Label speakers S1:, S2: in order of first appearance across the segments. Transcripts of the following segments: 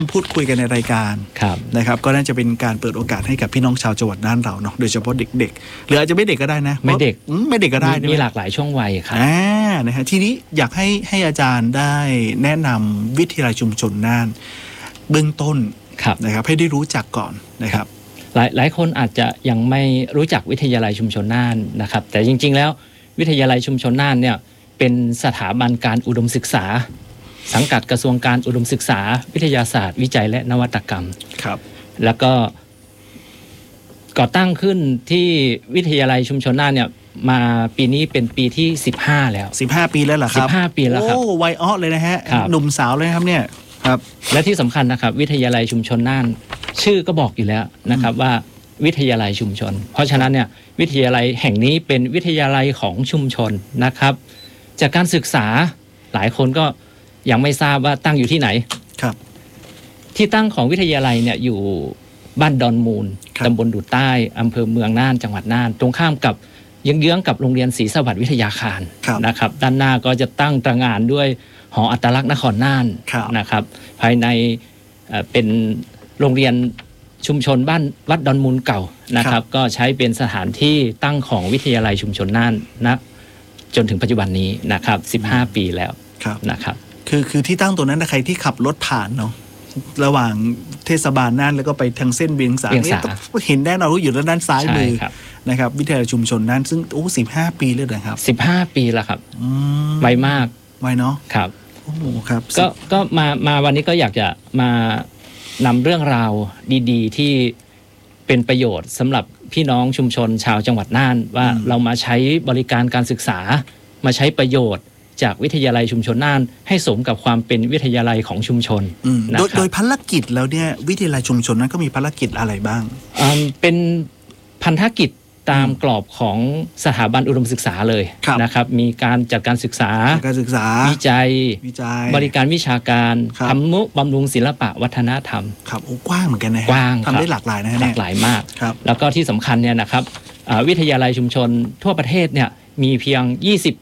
S1: พูดคุยกันในรายการนะครับก็น่าจะเป็นการเปิดโอกาสให้กับพี่น้องชาวจังหวัดน่านเราเนาะโดยเฉพาะเด็กๆหรืออาจจะไม่เด็กก็ได้นะ
S2: ไม่เด็ก
S1: ก็ได้
S2: มีหลากหลายช่วงวัยครับ
S1: นะฮะทีนี้อยากให้อาจารย์ได้แนะนำวิทยาลัยชุมชนน่านเบื้องต้นนะครับให้ได้รู้จักก่อนนะครับ
S2: หลายคนอาจจะยังไม่รู้จักวิทยาลัยชุมชนน่านนะครับแต่จริงๆแล้ววิทยาลัยชุมชนน่านเนี่ยเป็นสถาบันการอุดมศึกษาสังกัดกระทรวงการอุดมศึกษาวิทยาศาสตร์วิจัยและนวัตกรรม
S1: ครับ
S2: แล้วก็ก่อตั้งขึ้นที่วิทยาลัยชุมชนน่านเนี่ยมาปีนี้เป็นปีที่15แล้ว
S1: 15 ปีแล้วเหรอครับ
S2: 15 ปีแล้วครับ
S1: โอ้วัยอ้อเลยนะฮะหนุ่มสาวเลยครับเนี่ยครับ
S2: และที่สำคัญนะครับวิทยาลัยชุมชนน่านชื่อก็บอกอยู่แล้วนะครับว่าวิทยาลัยชุมชนเพราะฉะนั้นเนี่ยวิทยาลัยแห่งนี้เป็นวิทยาลัยของชุมชนนะครับจากการศึกษาหลายคนก็ยังไม่ทราบว่าตั้งอยู่ที่ไหน
S1: ครับ
S2: ที่ตั้งของวิทยาลัยเนี่ยอยู่บ้านดอนมูลตำบลดูใต้อำเภอเมืองน่านจังหวัดน่านตรงข้ามกับเยื้องๆกับโรงเรียนศรีสวัสดิ์วิทยาคารนะครับด้านหน้าก็จะตั้งตระหง่านด้วยหออัตลักษณ์นครน่านนะครับภายในเป็นโรงเรียนชุมชนบ้านวัดดอนมูลเก่านะครับก็ใช้เป็นสถานที่ตั้งของวิทยาลัยชุมชนน่านนะจนถึงปัจจุบันนี้นะครับ15 ปีแล้วนะครับ
S1: คือที่ตั้งตัวนั้นใครที่ขับรถผ่านเนาะระหว่างเทศบาลน่านแล้วก็ไปทางเส้นเวียงสาเห็นแน่นอนว่าอยู่ด้านซ้ายมือนะครับวิทยาลัยชุมชนน่านซึ่ง15 ปีเลยนะครับ
S2: 15 ปีแล้วครับไวมาก
S1: ไวเนาะ
S2: ครับ
S1: โอ้โหครับ
S2: ก็มาวันนี้ก็อยากจะมานำเรื่องราวดีๆที่เป็นประโยชน์สำหรับพี่น้องชุมชนชาวจังหวัดน่านว่าเรามาใช้บริการการศึกษามาใช้ประโยชน์จากวิทยาลัยชุมชนน่านให้สมกับความเป็นวิทยาลัยของชุมชน
S1: โดยภารกิจแล้วเนี่ยวิทยาลัยชุมชนนั้นก็มีภารกิจอะไรบ้าง
S2: เป็นพันธกิจตามกรอบของสถาบันอุดมศึกษาเลยนะครับมีการจัดการศึกษาวิจัยบริการวิชาการทำนุบำรุงศิลปะวัฒนธรรม
S1: ครับกว้างเหมือนกันนะ
S2: กว้าง
S1: ทำได้หลากหลายนะ
S2: หลากหลายมากแล้วก็ที่สำคัญเนี่ยนะครับวิทยาลัยชุมชนทั่วประเทศเนี่ยมีเพียง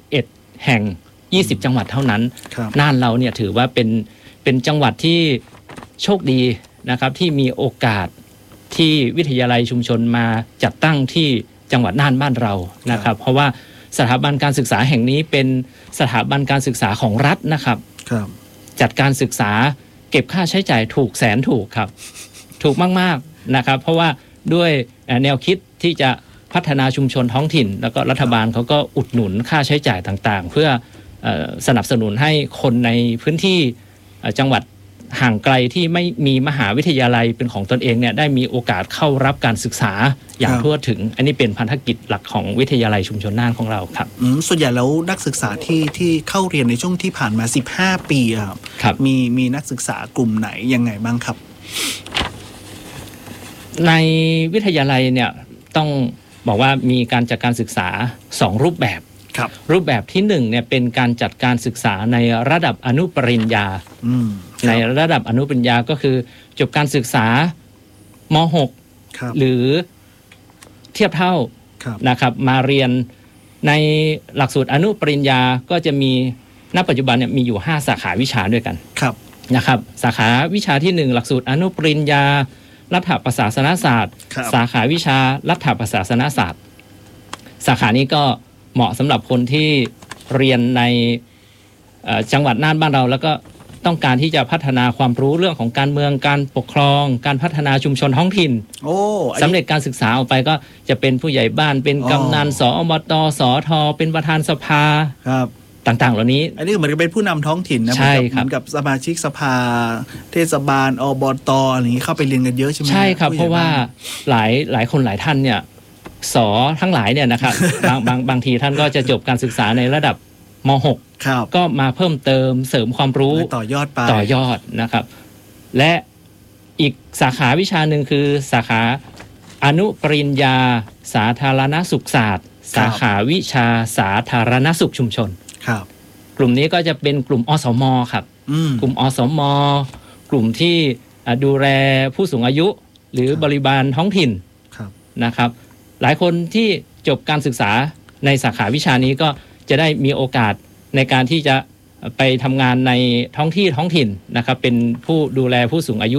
S2: 21แห่ง20จังหวัดเท่านั้นน่านเราเนี่ยถือว่าเป็นจังหวัดที่โชคดีนะครับที่มีโอกาสที่วิทยาลัยชุมชนมาจัดตั้งที่จังหวัดน่านบ้านเรานะครับเพราะว่าสถาบันการศึกษาแห่งนี้เป็นสถาบันการศึกษาของรัฐนะครับจัดการศึกษาเก็บค่าใช้จ่ายถูกแสนถูกครับถูกมากๆนะครับเพราะว่าด้วยแนวคิดที่จะพัฒนาชุมชนท้องถิ่นแล้วก็รัฐบาลเขาก็อุดหนุนค่าใช้จ่ายต่างๆเพื่อสนับสนุนให้คนในพื้นที่จังหวัดห่างไกลที่ไม่มีมหาวิทยาลัยเป็นของตนเองเนี่ยได้มีโอกาสเข้ารับการศึกษาอย่างทั่วถึงอันนี้เป็นพันธกิจหลักของวิทยาลัยชุมชนน่านของเราครับ
S1: ส่วนใหญ่แล้วนักศึกษาที่เข้าเรียนในช่วงที่ผ่านมา15 ปีครับมีนักศึกษากลุ่มไหนยังไงบ้างครับ
S2: ในวิทยาลัยเนี่ยต้องบอกว่ามีการจัดการศึกษา2รูปแบบรูปแบบที่1เนี่ยเป็นการจัดการศึกษาในระดับอนุปริญญาในระดับอนุปริญญาก็คือจบการศึกษาม.6 หรือเทียบเท่านะครับมาเรียนในหลักสูตรอนุปริญญาก็จะมีณปัจจุบันเนี่ยมีอยู่5สาขาวิชาด้วยกันนะครับสาขาวิชาที่1หลักสูตรอนุปริญญารัฐประศาสนศาสตร์สาขาวิชารัฐประศาสนศาสตร์สาขานี้ก็เหมาะสำหรับคนที่เรียนในจังหวัดน่านบ้านเราแล้วก็ต้องการที่จะพัฒนาความรู้เรื่องของการเมืองการปกครองการพัฒนาชุมชนท้องถิ่นสำเร็จการศึกษาออกไปก็จะเป็นผู้ใหญ่บ้านเป็นกำนันสอบตสทเป็นประธานสภาต่างๆเหล่านี้
S1: อันนี้เหมือนกับเป็นผู้นำท้องถิ่นนะเหมือนกับสมาชิกสภาเทศบาลอบตอะไรอย่างนี้เข้าไปเรียนกันเยอะใช่ไหม
S2: ใช่ครับเพราะว่าหลายคนหลายท่านเนี่ยสอทั้งหลายเนี่ยนะครับ บางทีท่านก็จะจบการศึกษาในระดับม.6 ก็มาเพิ่มเติมเสริมความรู้
S1: ต่อย
S2: อดนะครับและอีกสาขาวิชาหนึ่งคือสาขาอนุปริญญาสาธารณสุขศาสตร์สาขาวิชาสาธารณสุขชุมชนกลุ่มนี้ก็จะเป็นกลุ่มอสม.ครับกลุ่มอสม.กลุ่มที่ดูแลผู้สูงอายุหรือบริบาลท้องถิ่นนะครับหลายคนที่จบการศึกษาในสาขาวิชานี้ก็จะได้มีโอกาสในการที่จะไปทำงานในท้องถิ่นนะครับเป็นผู้ดูแลผู้สูงอายุ